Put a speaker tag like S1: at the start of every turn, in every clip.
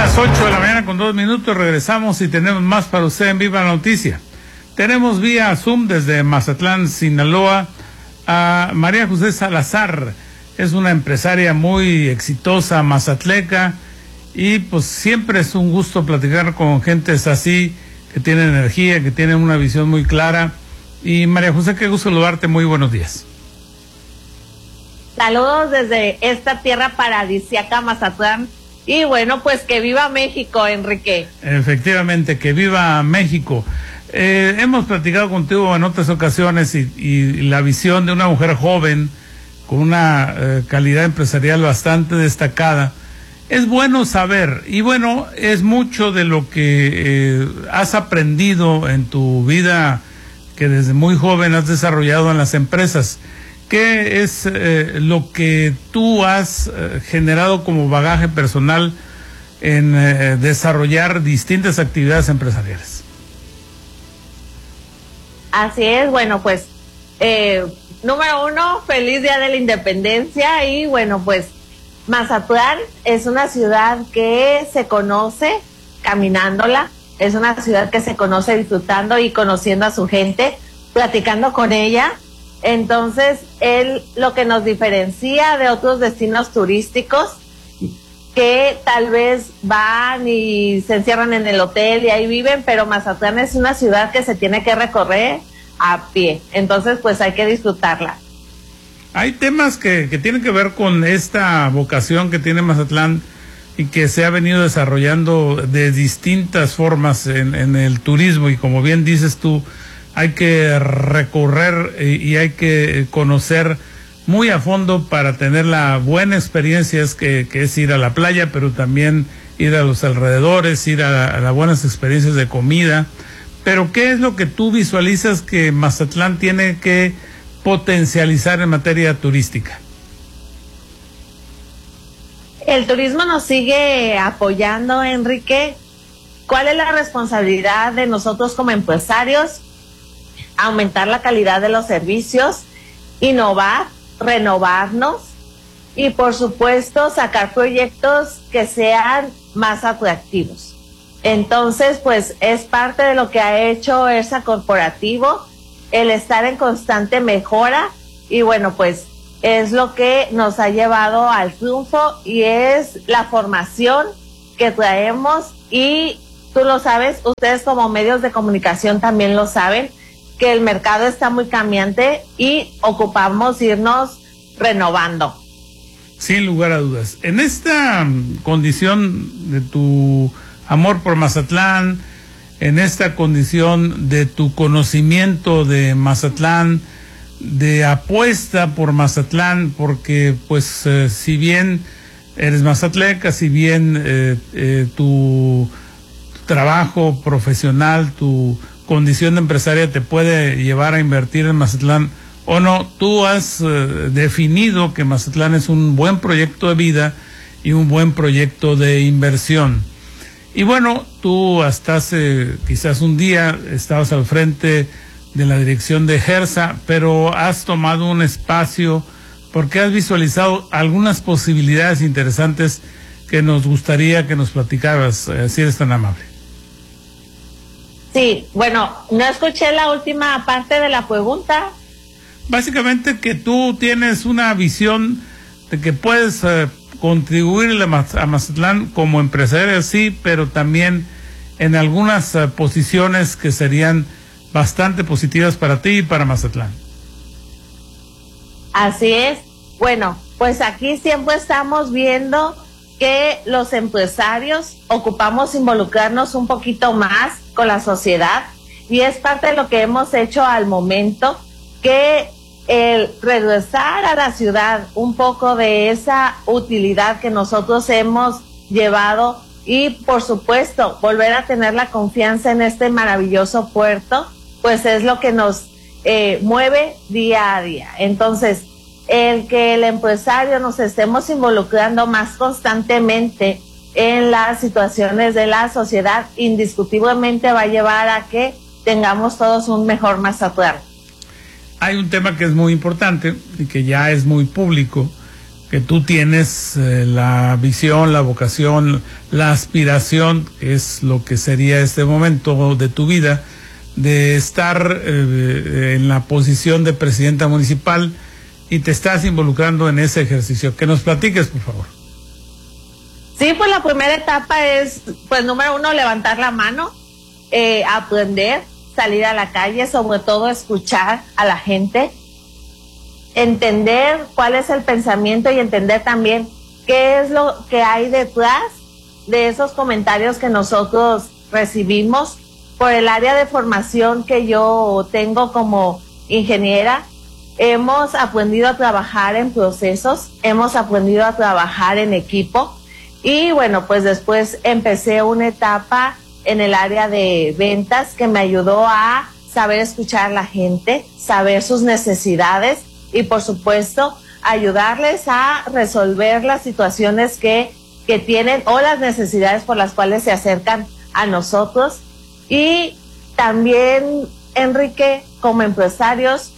S1: las 8:02 regresamos y tenemos más para usted en Viva la Noticia. Tenemos vía Zoom desde Mazatlán, Sinaloa, a María José Salazar. Es una empresaria muy exitosa, mazatleca, y pues siempre es un gusto platicar con gentes así, que tienen energía, que tienen una visión muy clara. Y María José, qué gusto saludarte, muy buenos días.
S2: Saludos desde esta tierra paradisíaca, Mazatlán. Y bueno, pues que viva México, Enrique.
S1: Efectivamente, que viva México. Hemos platicado contigo en otras ocasiones y la visión de una mujer joven con una calidad empresarial bastante destacada. Es bueno saber, y bueno, es mucho de lo que has aprendido en tu vida, que desde muy joven has desarrollado en las empresas. ¿Qué es lo que tú has generado como bagaje personal en desarrollar distintas actividades empresariales?
S2: Así es, bueno, pues, número uno, feliz Día de la Independencia. Y bueno, pues, Mazatlán es una ciudad que se conoce caminándola, es una ciudad que se conoce disfrutando y conociendo a su gente, platicando con ella. Entonces, lo que nos diferencia de otros destinos turísticos que tal vez van y se encierran en el hotel y ahí viven, pero Mazatlán es una ciudad que se tiene que recorrer a pie. Entonces, pues hay que disfrutarla.
S1: Hay temas que tienen que ver con esta vocación que tiene Mazatlán y que se ha venido desarrollando de distintas formas en el turismo, y como bien dices tú, hay que recorrer y hay que conocer muy a fondo para tener la buena experiencia, que es ir a la playa, pero también ir a los alrededores, ir a las buenas experiencias de comida. Pero ¿qué es lo que tú visualizas que Mazatlán tiene que potencializar en materia turística?
S2: El turismo nos sigue apoyando, Enrique. ¿Cuál es la responsabilidad de nosotros como empresarios? Aumentar la calidad de los servicios, innovar, renovarnos y por supuesto sacar proyectos que sean más atractivos. Entonces, pues es parte de lo que ha hecho ERSA Corporativo, el estar en constante mejora, y bueno, pues es lo que nos ha llevado al triunfo y es la formación que traemos. Y tú lo sabes, ustedes como medios de comunicación también lo saben, que el mercado está muy cambiante y ocupamos irnos renovando.
S1: Sin lugar a dudas. En esta condición de tu amor por Mazatlán, en esta condición de tu conocimiento de Mazatlán, de apuesta por Mazatlán, porque pues si bien eres mazatleca, si bien tu trabajo profesional, tu condición de empresaria te puede llevar a invertir en Mazatlán o no, tú has definido que Mazatlán es un buen proyecto de vida y un buen proyecto de inversión. Y bueno, tú hasta hace quizás un día estabas al frente de la dirección de ERSA, pero has tomado un espacio porque has visualizado algunas posibilidades interesantes que nos gustaría que nos platicaras, si eres tan amable.
S2: Sí, bueno, no escuché la última parte de la pregunta.
S1: Básicamente que tú tienes una visión de que puedes contribuirle a Mazatlán como empresario, sí, pero también en algunas posiciones que serían bastante positivas para ti y para Mazatlán.
S2: Así es. Bueno, pues aquí siempre estamos viendo que los empresarios ocupamos involucrarnos un poquito más con la sociedad, y es parte de lo que hemos hecho al momento, que el regresar a la ciudad un poco de esa utilidad que nosotros hemos llevado, y por supuesto volver a tener la confianza en este maravilloso puerto, pues es lo que nos mueve día a día. Entonces, el que el empresario nos estemos involucrando más constantemente en las situaciones de la sociedad, indiscutiblemente va a llevar a que tengamos todos un mejor Mazatlán.
S1: Hay un tema que es muy importante y que ya es muy público, que tú tienes la visión, la vocación, la aspiración, que es lo que sería este momento de tu vida, de estar en la posición de presidenta municipal y te estás involucrando en ese ejercicio. Que nos platiques, por favor.
S2: Sí, pues la primera etapa es, pues número uno, levantar la mano, aprender, salir a la calle, sobre todo escuchar a la gente, entender cuál es el pensamiento y entender también qué es lo que hay detrás de esos comentarios que nosotros recibimos. Por el área de formación que yo tengo como ingeniera, hemos aprendido a trabajar en procesos, hemos aprendido a trabajar en equipo y bueno, pues después empecé una etapa en el área de ventas que me ayudó a saber escuchar a la gente, saber sus necesidades y por supuesto ayudarles a resolver las situaciones que tienen o las necesidades por las cuales se acercan a nosotros. Y también, Enrique, como empresarios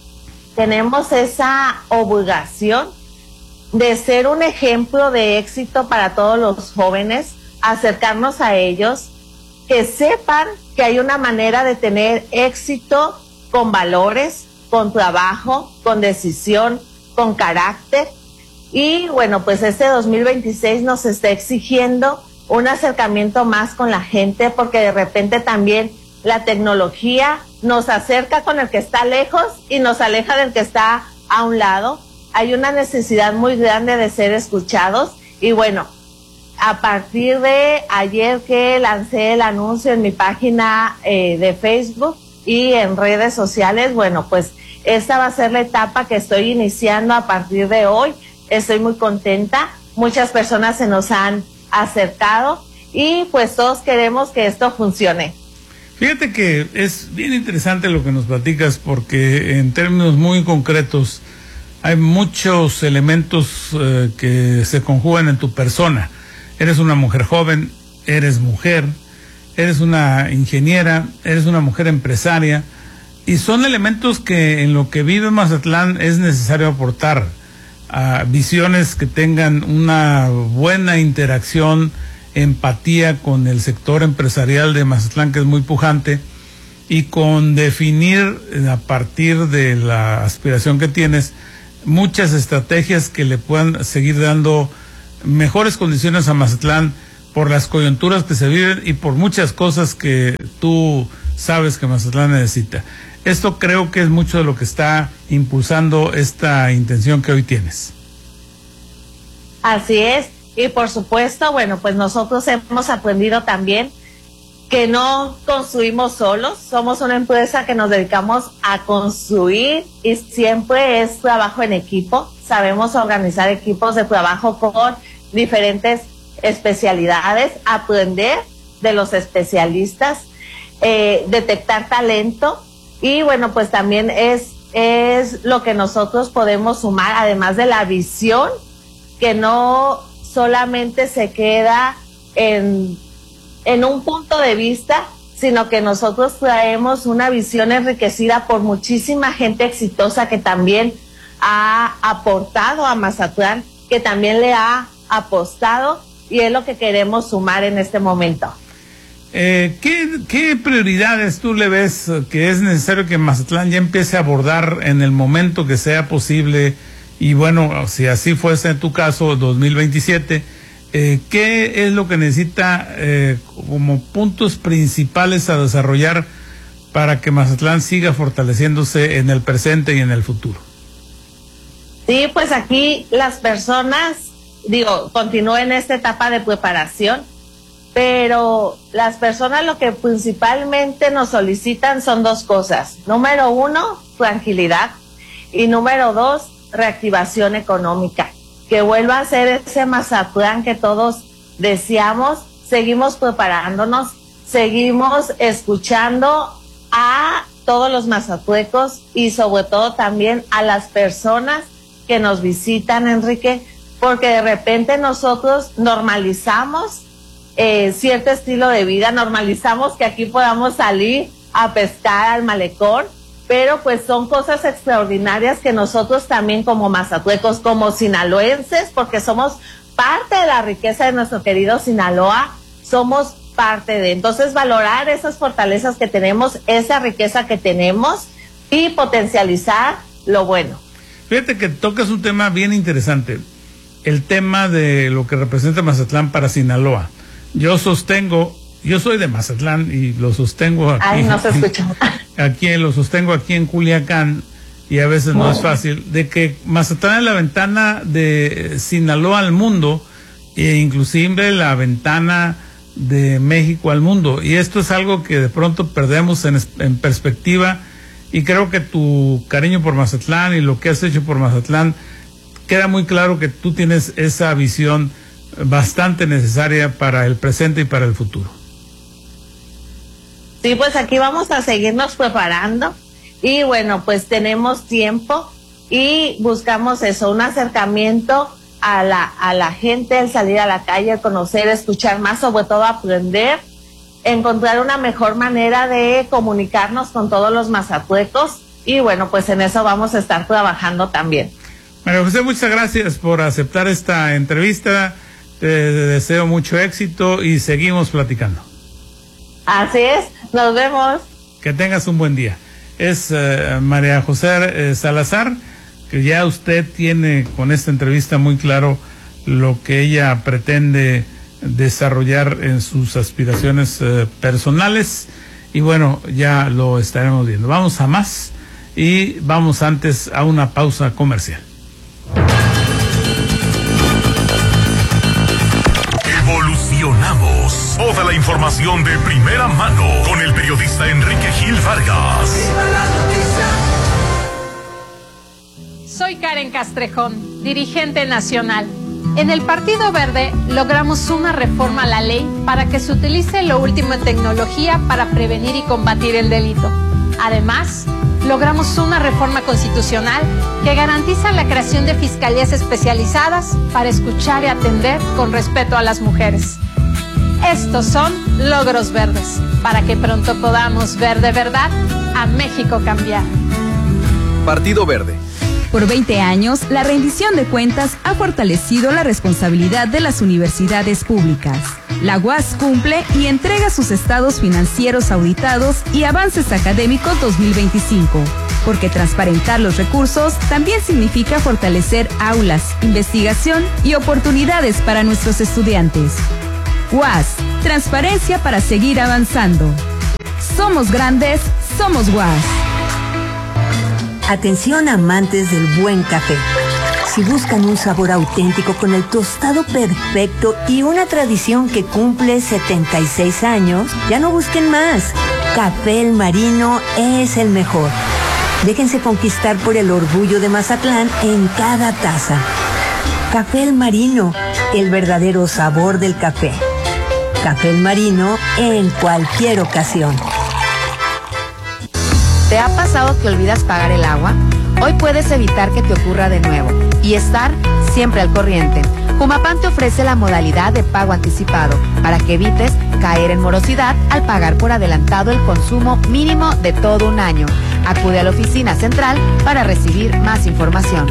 S2: tenemos esa obligación de ser un ejemplo de éxito para todos los jóvenes, acercarnos a ellos, que sepan que hay una manera de tener éxito con valores, con trabajo, con decisión, con carácter. Y bueno, pues este 2026 nos está exigiendo un acercamiento más con la gente, porque de repente también la tecnología nos acerca con el que está lejos y nos aleja del que está a un lado. Hay una necesidad muy grande de ser escuchados y bueno, a partir de ayer que lancé el anuncio en mi página de Facebook y en redes sociales, bueno, pues esta va a ser la etapa que estoy iniciando a partir de hoy. Estoy muy contenta, muchas personas se nos han acercado y pues todos queremos que esto funcione.
S1: Fíjate que es bien interesante lo que nos platicas porque en términos muy concretos hay muchos elementos que se conjugan en tu persona. Eres una mujer joven, eres mujer, eres una ingeniera, eres una mujer empresaria y son elementos que en lo que vive Mazatlán es necesario aportar a visiones que tengan una buena interacción, empatía con el sector empresarial de Mazatlán, que es muy pujante, y con definir a partir de la aspiración que tienes muchas estrategias que le puedan seguir dando mejores condiciones a Mazatlán por las coyunturas que se viven y por muchas cosas que tú sabes que Mazatlán necesita. Esto creo que es mucho de lo que está impulsando esta intención que hoy tienes.
S2: Así es, y por supuesto, bueno, pues nosotros hemos aprendido también que no construimos solos, somos una empresa que nos dedicamos a construir y siempre es trabajo en equipo, sabemos organizar equipos de trabajo con diferentes especialidades, aprender de los especialistas, detectar talento y bueno, pues también es lo que nosotros podemos sumar, además de la visión que no solamente se queda en un punto de vista, sino que nosotros traemos una visión enriquecida por muchísima gente exitosa que también ha aportado a Mazatlán, que también le ha apostado y es lo que queremos sumar en este momento.
S1: ¿Qué prioridades tú le ves que es necesario que Mazatlán ya empiece a abordar en el momento que sea posible? Y bueno, si así fuese en tu caso, 2027, ¿qué es lo que necesita como puntos principales a desarrollar para que Mazatlán siga fortaleciéndose en el presente y en el futuro?
S2: Sí, pues aquí las personas, continúen en esta etapa de preparación, pero las personas lo que principalmente nos solicitan son dos cosas. Número uno, tranquilidad, y número dos, reactivación económica, que vuelva a ser ese Mazatlán que todos deseamos. Seguimos preparándonos, seguimos escuchando a todos los mazatlecos y sobre todo también a las personas que nos visitan, Enrique, porque de repente nosotros normalizamos cierto estilo de vida, normalizamos que aquí podamos salir a pescar al malecón, pero pues son cosas extraordinarias que nosotros también como mazatlecos, como sinaloenses, porque somos parte de la riqueza de nuestro querido Sinaloa, somos parte de. Entonces, valorar esas fortalezas que tenemos, esa riqueza que tenemos y potencializar lo bueno.
S1: Fíjate que tocas un tema bien interesante, el tema de lo que representa Mazatlán para Sinaloa. Yo soy de Mazatlán y lo sostengo aquí.
S2: Ay, no se escucha.
S1: Lo sostengo aquí en Culiacán, y a veces no es fácil, de que Mazatlán es la ventana de Sinaloa al mundo, e inclusive la ventana de México al mundo, y esto es algo que de pronto perdemos en perspectiva, y creo que tu cariño por Mazatlán y lo que has hecho por Mazatlán, queda muy claro que tú tienes esa visión bastante necesaria para el presente y para el futuro.
S2: Sí, pues aquí vamos a seguirnos preparando, y bueno, pues tenemos tiempo y buscamos eso, un acercamiento a la gente, el salir a la calle, conocer, escuchar más, sobre todo aprender, encontrar una mejor manera de comunicarnos con todos los mazatlecos, y bueno, pues en eso vamos a estar trabajando también.
S1: María José, muchas gracias por aceptar esta entrevista, te deseo mucho éxito y seguimos platicando.
S2: Así es, nos vemos.
S1: Que tengas un buen día. Es María José Salazar, que ya usted tiene con esta entrevista muy claro lo que ella pretende desarrollar en sus aspiraciones personales, y bueno, ya lo estaremos viendo. Vamos a más, y vamos antes a una pausa comercial.
S3: Evolucionamos. Toda la información de primera mano con el periodista Enrique Gil Vargas.
S4: Soy Karen Castrejón, dirigente nacional. En el Partido Verde logramos una reforma a la ley para que se utilice lo último en tecnología para prevenir y combatir el delito. Además, logramos una reforma constitucional que garantiza la creación de fiscalías especializadas para escuchar y atender con respeto a las mujeres. Estos son logros verdes, para que pronto podamos ver de verdad a México cambiar.
S5: Partido Verde.
S6: Por 20 años, la rendición de cuentas ha fortalecido la responsabilidad de las universidades públicas. La UAS cumple y entrega sus estados financieros auditados y avances académicos 2025, porque transparentar los recursos también significa fortalecer aulas, investigación y oportunidades para nuestros estudiantes. UAS, transparencia para seguir avanzando. Somos grandes, somos UAS.
S7: Atención amantes del buen café. Si buscan un sabor auténtico con el tostado perfecto y una tradición que cumple 76 años, ya no busquen más. Café El Marino es el mejor. Déjense conquistar por el orgullo de Mazatlán en cada taza. Café El Marino, el verdadero sabor del café. Café El Marino en cualquier ocasión.
S8: ¿Te ha pasado que olvidas pagar el agua? Hoy puedes evitar que te ocurra de nuevo y estar siempre al corriente. Jumapam te ofrece la modalidad de pago anticipado para que evites caer en morosidad al pagar por adelantado el consumo mínimo de todo un año. Acude a la oficina central para recibir más información.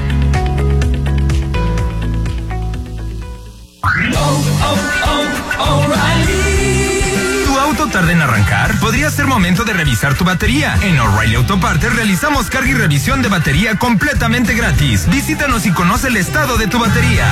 S9: ¿Tu auto tarda en arrancar? Podría ser momento de revisar tu batería. En O'Reilly Auto Parts realizamos carga y revisión de batería completamente gratis. Visítanos y conoce el estado de tu batería.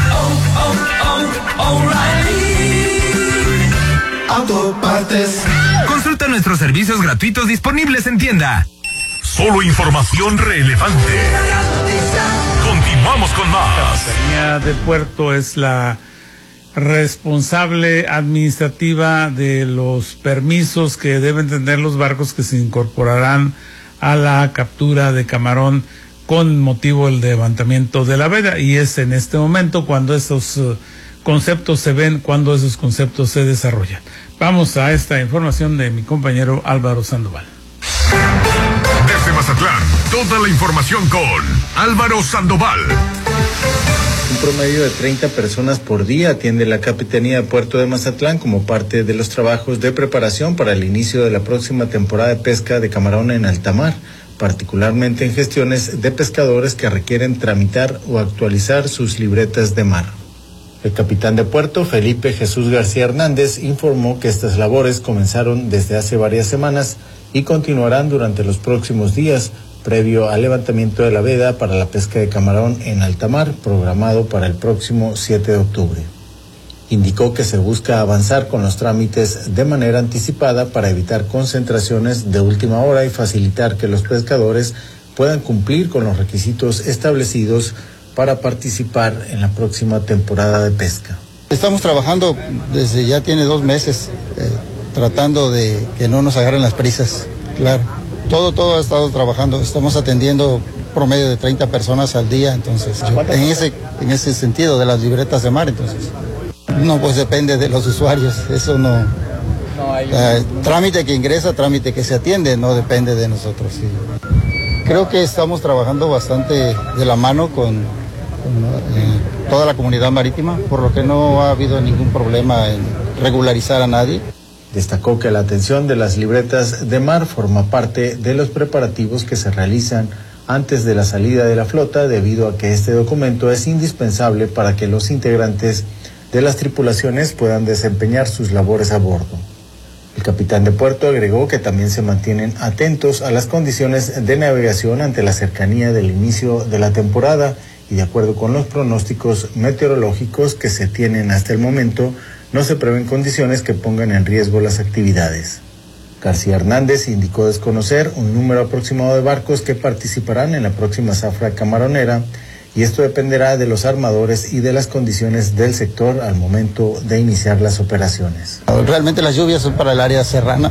S10: O'Reilly Auto Parts.
S9: Consulta nuestros servicios gratuitos disponibles en tienda.
S3: Solo información relevante. Continuamos con más.
S1: La Capitanía de Puerto es la responsable administrativa de los permisos que deben tener los barcos que se incorporarán a la captura de camarón con motivo del levantamiento de la veda, y es en este momento cuando esos conceptos se ven, cuando esos conceptos se desarrollan. Vamos a esta información de mi compañero Álvaro Sandoval.
S3: Desde Mazatlán, toda la información con Álvaro Sandoval.
S11: Un promedio de 30 personas por día atiende la Capitanía de Puerto de Mazatlán como parte de los trabajos de preparación para el inicio de la próxima temporada de pesca de camarón en alta mar. particularmente en gestiones de pescadores que requieren tramitar o actualizar sus libretas de mar. El capitán de puerto, Felipe Jesús García Hernández, informó que estas labores comenzaron desde hace varias semanas y continuarán durante los próximos días, previo al levantamiento de la veda para la pesca de camarón en alta mar, programado para el próximo 7 de octubre. Indicó que se busca avanzar con los trámites de manera anticipada para evitar concentraciones de última hora y facilitar que los pescadores puedan cumplir con los requisitos establecidos para participar en la próxima temporada de pesca.
S12: Estamos trabajando desde ya tiene 2 meses, tratando de que no nos agarren las prisas, claro. Todo ha estado trabajando, estamos atendiendo promedio de 30 personas al día, entonces, en ese sentido de las libretas de mar, entonces. No, pues depende de los usuarios, eso no hay trámite que ingresa, trámite que se atiende, no depende de nosotros. Sí. Creo que estamos trabajando bastante de la mano con toda la comunidad marítima, por lo que no ha habido ningún problema en regularizar a nadie.
S11: Destacó que la atención de las libretas de mar forma parte de los preparativos que se realizan antes de la salida de la flota, debido a que este documento es indispensable para que los integrantes de las tripulaciones puedan desempeñar sus labores a bordo. El capitán de puerto agregó que también se mantienen atentos a las condiciones de navegación ante la cercanía del inicio de la temporada y de acuerdo con los pronósticos meteorológicos que se tienen hasta el momento, no se prevén condiciones que pongan en riesgo las actividades. García Hernández indicó desconocer un número aproximado de barcos que participarán en la próxima zafra camaronera, y esto dependerá de los armadores y de las condiciones del sector al momento de iniciar las operaciones.
S12: Realmente las lluvias son para el área serrana,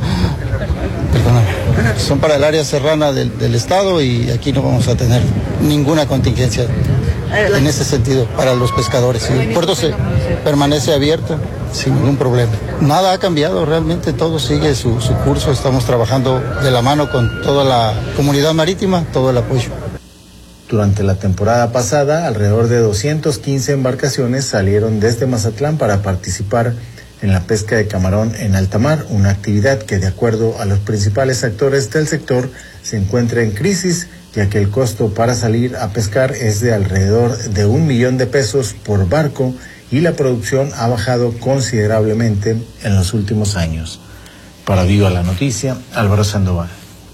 S12: son para el área serrana del estado y aquí no vamos a tener ninguna contingencia en ese sentido para los pescadores. El puerto se permanece abierto sin ningún problema. Nada ha cambiado, realmente todo sigue su curso, estamos trabajando de la mano con toda la comunidad marítima, todo el apoyo.
S11: Durante la temporada pasada, alrededor de 215 embarcaciones salieron desde Mazatlán para participar en la pesca de camarón en alta mar, una actividad que, de acuerdo a los principales actores del sector, se encuentra en crisis, ya que el costo para salir a pescar es de alrededor de $1 millón por barco y la producción ha bajado considerablemente en los últimos años. Para Viva la Noticia, Álvaro Sandoval.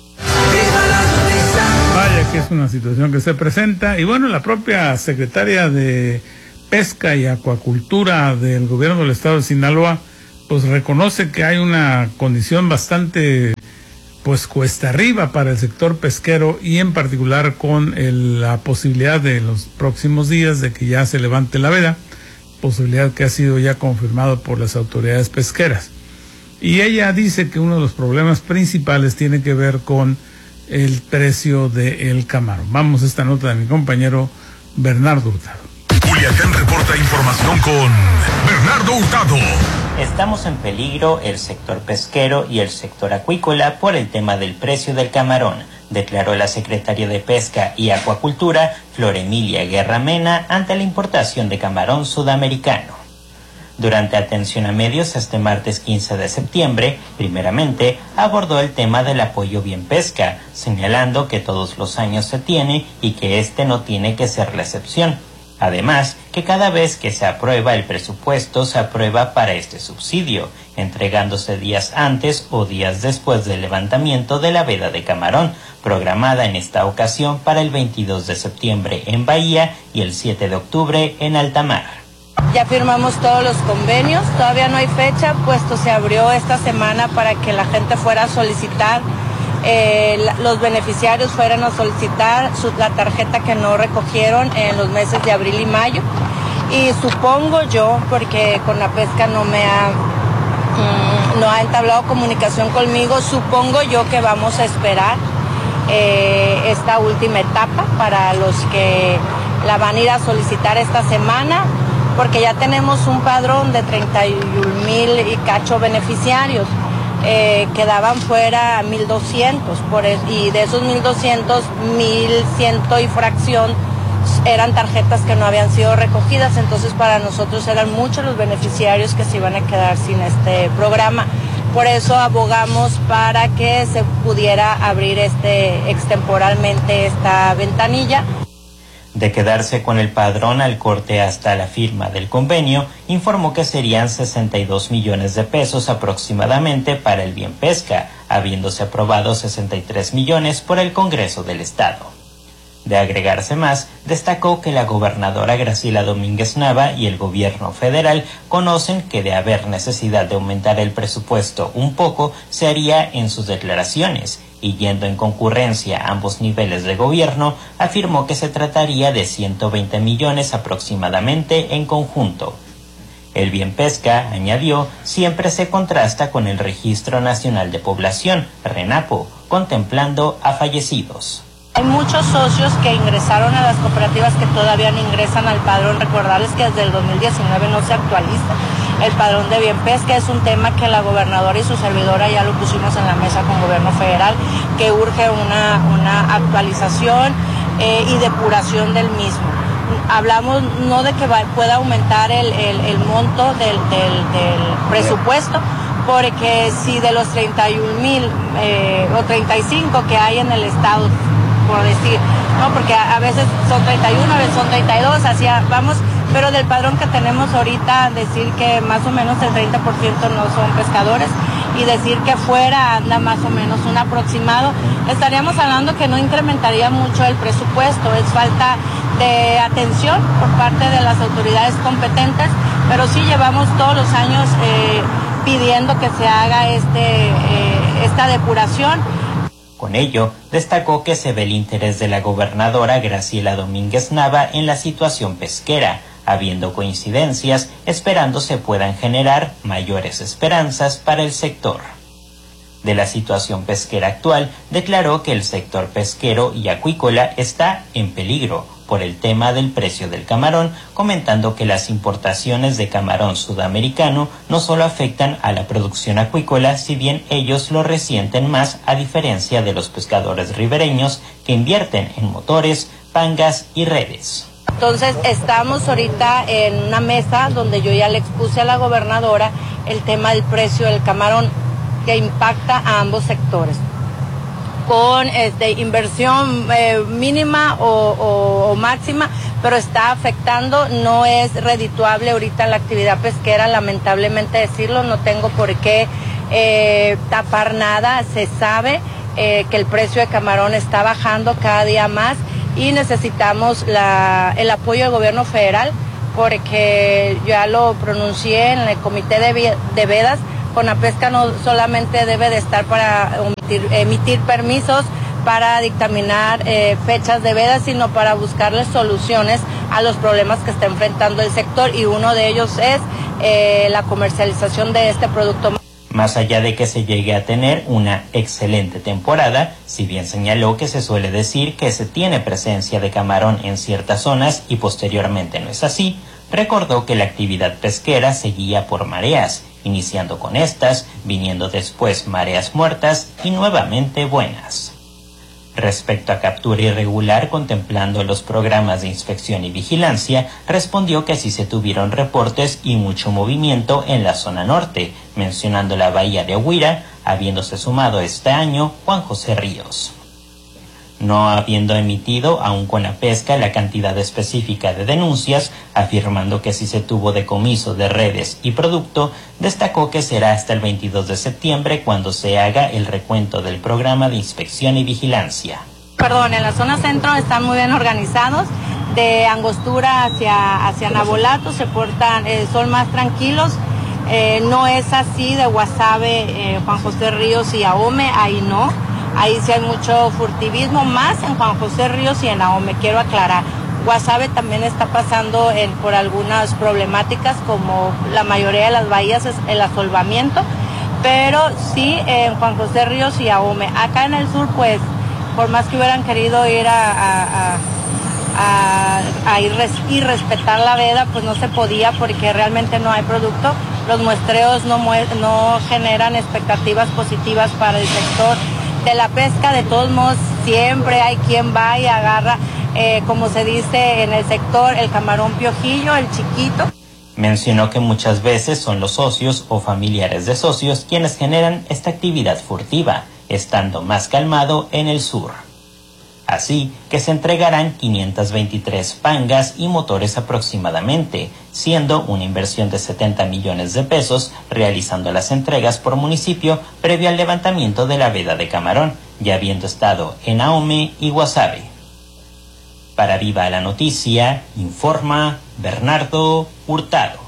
S1: Vaya que es una situación que se presenta y bueno, la propia secretaria de Pesca y Acuacultura del gobierno del estado de Sinaloa pues reconoce que hay una condición bastante pues cuesta arriba para el sector pesquero y en particular con la posibilidad de los próximos días de que ya se levante la veda, posibilidad que ha sido ya confirmado por las autoridades pesqueras. Y ella dice que uno de los problemas principales tiene que ver con el precio del camarón. Vamos a esta nota de mi compañero Bernardo Hurtado.
S3: Culiacán reporta información con Bernardo Hurtado.
S13: Estamos en peligro el sector pesquero y el sector acuícola por el tema del precio del camarón, declaró la secretaria de Pesca y Acuacultura, Flor Emilia Guerra Mena, ante la importación de camarón sudamericano. Durante atención a medios este martes 15 de septiembre, primeramente, abordó el tema del apoyo Bien Pesca, señalando que todos los años se tiene y que este no tiene que ser la excepción. Además, que cada vez que se aprueba el presupuesto se aprueba para este subsidio, entregándose días antes o días después del levantamiento de la veda de camarón, programada en esta ocasión para el 22 de septiembre en Bahía y el 7 de octubre en alta mar.
S14: Ya firmamos todos los convenios, todavía no hay fecha, puesto se abrió esta semana para que la gente fuera a solicitar, los beneficiarios fueran a solicitar la tarjeta que no recogieron en los meses de abril y mayo. Y supongo yo, porque con la pesca no ha entablado comunicación conmigo, supongo yo que vamos a esperar esta última etapa para los que la van a ir a solicitar esta semana, porque ya tenemos un padrón de 31,000 y cacho beneficiarios. Quedaban fuera 1,200, y de esos 1,200, 1,100 y fracción eran tarjetas que no habían sido recogidas, entonces para nosotros eran muchos los beneficiarios que se iban a quedar sin este programa. Por eso abogamos para que se pudiera abrir extemporalmente esta ventanilla.
S13: De quedarse con el padrón al corte hasta la firma del convenio, informó que serían 62 millones de pesos aproximadamente para el bien pesca, habiéndose aprobado 63 millones por el Congreso del Estado. De agregarse más, destacó que la gobernadora Graciela Domínguez Nava y el gobierno federal conocen que de haber necesidad de aumentar el presupuesto un poco, se haría en sus declaraciones, y yendo en concurrencia a ambos niveles de gobierno, afirmó que se trataría de 120 millones aproximadamente en conjunto. El bien pesca, añadió, siempre se contrasta con el Registro Nacional de Población, RENAPO, contemplando a fallecidos.
S14: Hay muchos socios que ingresaron a las cooperativas que todavía no ingresan al padrón. Recordarles que desde el 2019 no se actualiza el padrón de bien pesca. Es un tema que la gobernadora y su servidora ya lo pusimos en la mesa con gobierno federal, que urge una actualización y depuración del mismo. Hablamos no de que pueda aumentar el monto del presupuesto, porque si de los 31,000 o 35 que hay en el estado, por decir, no, porque a veces son 31, a veces son 32, así vamos, pero del padrón que tenemos ahorita, decir que más o menos el 30% no son pescadores, y decir que fuera anda más o menos un aproximado, estaríamos hablando que no incrementaría mucho el presupuesto. Es falta de atención por parte de las autoridades competentes, pero sí llevamos todos los años pidiendo que se haga esta depuración.
S13: Con ello, destacó que se ve el interés de la gobernadora Graciela Domínguez Nava en la situación pesquera, habiendo coincidencias, esperando se puedan generar mayores esperanzas para el sector. De la situación pesquera actual, declaró que el sector pesquero y acuícola está en peligro por el tema del precio del camarón, comentando que las importaciones de camarón sudamericano no solo afectan a la producción acuícola, si bien ellos lo resienten más a diferencia de los pescadores ribereños que invierten en motores, pangas y redes.
S14: Entonces estamos ahorita en una mesa donde yo ya le expuse a la gobernadora el tema del precio del camarón, que impacta a ambos sectores, con inversión mínima o máxima, pero está afectando. No es redituable ahorita la actividad pesquera, lamentablemente decirlo, no tengo por qué tapar nada. Se sabe que el precio de camarón está bajando cada día más y necesitamos el apoyo del gobierno federal, porque ya lo pronuncié en el comité de vedas. Conapesca no solamente debe de estar para emitir permisos para dictaminar fechas de veda, sino para buscarles soluciones a los problemas que está enfrentando el sector, y uno de ellos es la comercialización de este producto.
S13: Más allá de que se llegue a tener una excelente temporada, si bien señaló que se suele decir que se tiene presencia de camarón en ciertas zonas y posteriormente no es así, recordó que la actividad pesquera seguía por mareas, iniciando con estas, viniendo después mareas muertas y nuevamente buenas. Respecto a captura irregular contemplando los programas de inspección y vigilancia, respondió que sí se tuvieron reportes y mucho movimiento en la zona norte, mencionando la bahía de Huira, habiéndose sumado este año Juan José Ríos. No habiendo emitido aún con la pesca la cantidad específica de denuncias, afirmando que sí se tuvo decomiso de redes y producto, destacó que será hasta el 22 de septiembre cuando se haga el recuento del programa de inspección y vigilancia.
S14: En la zona centro están muy bien organizados, de Angostura hacia Nabolato se portan, son más tranquilos, no es así de Guasave, Juan José Ríos y Ahome, ahí no. Ahí sí hay mucho furtivismo, más en Juan José Ríos y en Ahome, quiero aclarar. Guasave también está pasando por algunas problemáticas, como la mayoría de las bahías es el asolvamiento, pero sí en Juan José Ríos y Ahome. Acá en el sur, pues, por más que hubieran querido ir y respetar la veda, pues no se podía, porque realmente no hay producto. Los muestreos no generan expectativas positivas para el sector de la pesca. De todos modos, siempre hay quien va y agarra, como se dice en el sector, el camarón piojillo, el chiquito.
S13: Mencionó que muchas veces son los socios o familiares de socios quienes generan esta actividad furtiva, estando más calmado en el sur. Así que se entregarán 523 pangas y motores aproximadamente, siendo una inversión de 70 millones de pesos, realizando las entregas por municipio previo al levantamiento de la veda de camarón, ya habiendo estado en Ahome y Guasave. Para Viva la Noticia, informa Bernardo Hurtado.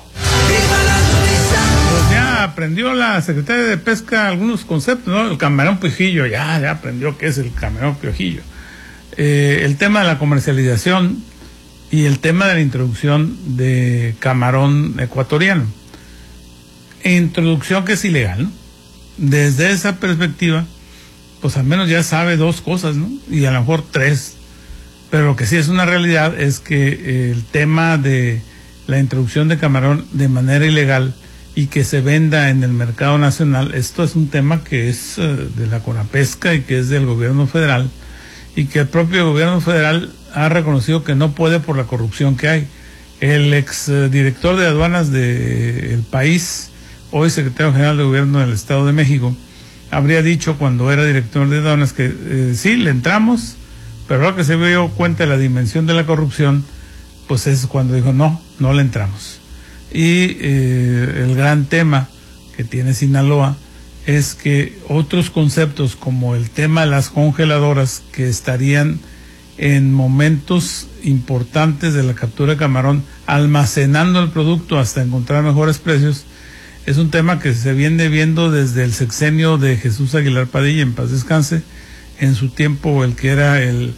S1: Pues ya aprendió la Secretaría de Pesca algunos conceptos, ¿no? El camarón piojillo, ya aprendió qué es el camarón piojillo. El tema de la comercialización y el tema de la introducción de camarón ecuatoriano. Introducción que es ilegal, ¿no? Desde esa perspectiva, pues al menos ya sabe dos cosas, ¿no? Y a lo mejor tres. Pero lo que sí es una realidad es que el tema de la introducción de camarón de manera ilegal y que se venda en el mercado nacional, esto es un tema que es de la CONAPESCA y que es del gobierno federal, y que el propio gobierno federal ha reconocido que no puede por la corrupción que hay. El exdirector de aduanas del país, hoy secretario general de gobierno del Estado de México, habría dicho cuando era director de aduanas que sí, le entramos, pero lo que se dio cuenta de la dimensión de la corrupción, pues es cuando dijo no le entramos. Y el gran tema que tiene Sinaloa es que otros conceptos como el tema de las congeladoras que estarían en momentos importantes de la captura de camarón almacenando el producto hasta encontrar mejores precios, es un tema que se viene viendo desde el sexenio de Jesús Aguilar Padilla, en paz descanse, en su tiempo el que era el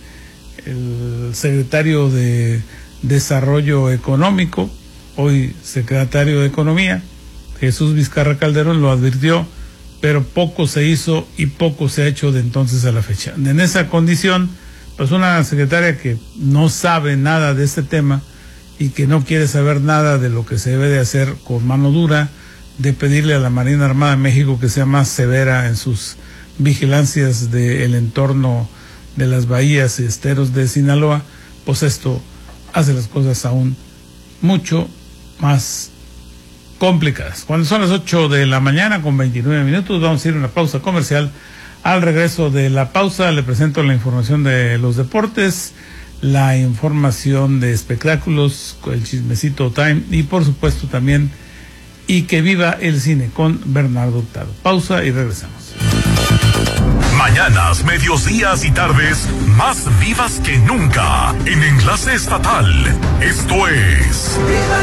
S1: secretario de Desarrollo Económico, hoy secretario de Economía, Jesús Vizcarra Calderón, lo advirtió, pero poco se hizo y poco se ha hecho de entonces a la fecha. En esa condición, pues una secretaria que no sabe nada de este tema y que no quiere saber nada de lo que se debe de hacer con mano dura, de pedirle a la Marina Armada de México que sea más severa en sus vigilancias del entorno de las bahías y esteros de Sinaloa, pues esto hace las cosas aún mucho más complicadas. Cuando son las 8 de la mañana con 29 minutos, vamos a ir a una pausa comercial. Al regreso de la pausa le presento la información de los deportes, la información de espectáculos, el chismecito time y por supuesto también Y que viva el cine con Bernardo Hurtado. Pausa y regresamos.
S3: Mañanas, mediodías y tardes más vivas que nunca en Enlace Estatal. Esto es